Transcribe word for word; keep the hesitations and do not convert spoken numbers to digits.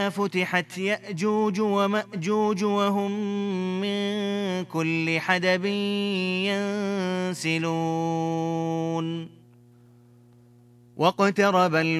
فتحت يأجوج ومأجوج وهم من كل حدب ينسلون واقترب